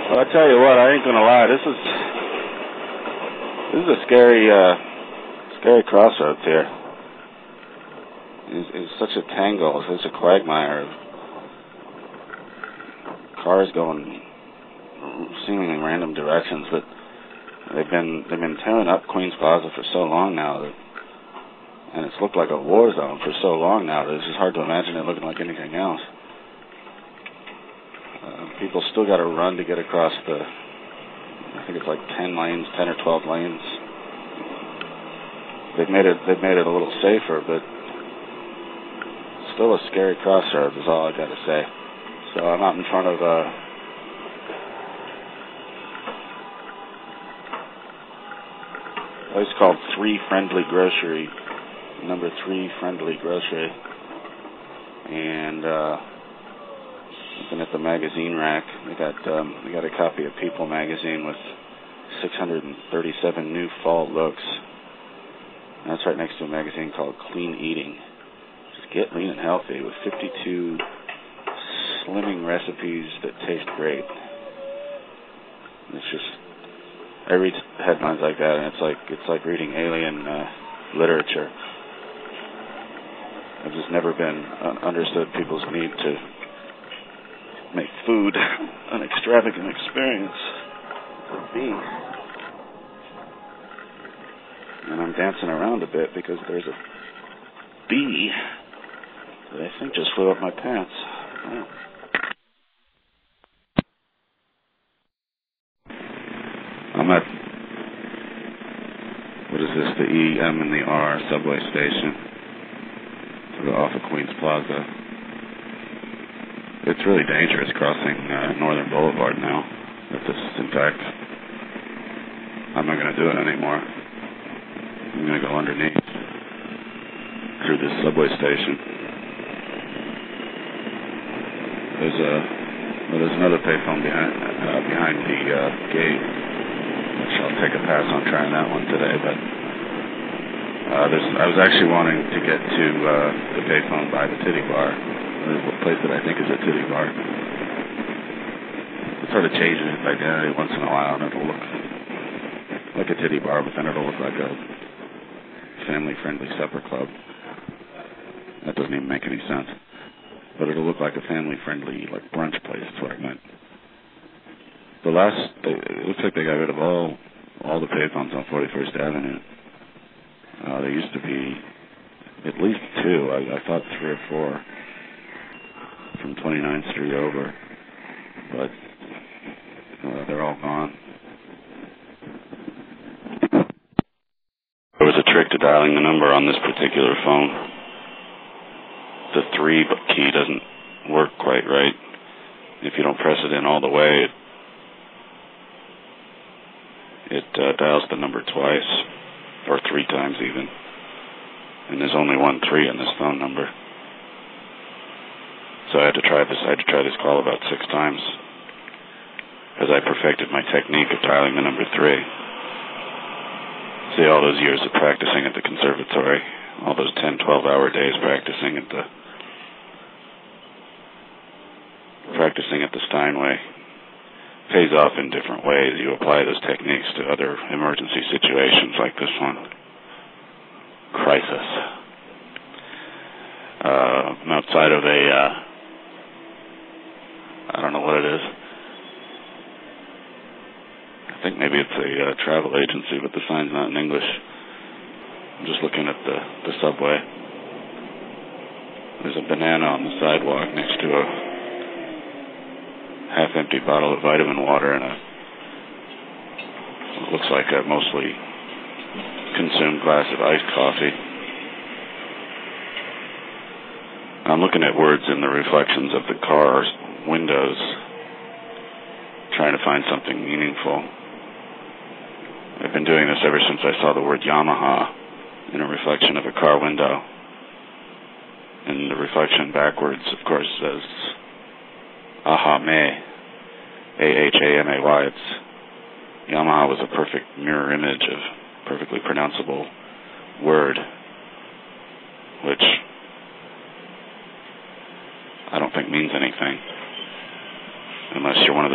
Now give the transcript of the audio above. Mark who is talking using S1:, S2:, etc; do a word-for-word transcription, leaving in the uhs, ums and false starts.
S1: Well, I tell you what, I ain't gonna lie. This is this is a scary, uh, scary crossroads here. It's, it's such a tangle, it's such a quagmire of cars going seemingly random directions. But they've been they've been tearing up Queens Plaza for so long now that, and it's looked like a war zone for so long now that it's just hard to imagine it looking like anything else. Uh, people still got to run to get across the, I think it's like ten lanes, ten or twelve lanes. They've made it, they've made it a little safer, but still a scary crossroads is all I got to say. So I'm out in front of a, a place called Three Friendly Grocery, number Three Friendly Grocery, and uh, looking at the magazine rack. We got um, we got a copy of People magazine with six hundred thirty-seven new fall looks. And that's right next to a magazine called Clean Eating. Just get lean and healthy with fifty-two slimming recipes that taste great. And it's just, I read headlines like that, and it's like it's like reading alien uh, literature. I've just never been uh, understood people's need to make food an extravagant experience for me. And I'm dancing around a bit because there's a bee that I think just flew up my pants. Wow. I'm at, what is this, the E, M, and the R subway station, sort of off of Queens Plaza. It's really dangerous crossing uh, Northern Boulevard now. If this, in fact, I'm not going to do it anymore. I'm going to go underneath through this subway station. There's a well, there's another payphone behind uh, behind the uh, gate, which I'll take a pass on trying that one today. But uh, there's I was actually wanting to get to uh, the payphone by the Titty Bar. There's a place that I think is a titty bar. It sort of changes its identity once in a while, and it'll look like a titty bar, but then it'll look like a family-friendly supper club. That doesn't even make any sense. But it'll look like a family-friendly, like, brunch place. That's what I meant. The last, they, it looks like they got rid of all all the payphones on forty-first Avenue. Uh, there used to be at least two. I, I thought three or four. From twenty-ninth Street over, but uh, they're all gone. There was a trick to dialing the number on this particular phone. The three key doesn't work quite right. If you don't press it in all the way, it, it uh, dials the number twice, or three times even. And there's only one three in this phone number. So I had to try this. I had to try this call about six times as I perfected my technique of dialing the number three. See, all those years of practicing at the conservatory, all those ten, twelve-hour days practicing at the practicing at the Steinway pays off in different ways. You apply those techniques to other emergency situations like this one. Crisis. Uh, I'm outside of a. Uh, I don't know what it is. I think maybe it's a uh, travel agency, but the sign's not in English. I'm just looking at the, the subway. There's a banana on the sidewalk next to a half-empty bottle of vitamin water and a what looks like a mostly consumed glass of iced coffee. I'm looking at words in the reflections of the car's windows, trying to find something meaningful. I've been doing this ever since I saw the word Yamaha in a reflection of a car window. And the reflection backwards, of course, says Ahame, A H A M A Y. It's Yamaha was a perfect mirror image of perfectly pronounceable word, which I don't think means anything unless you're one of the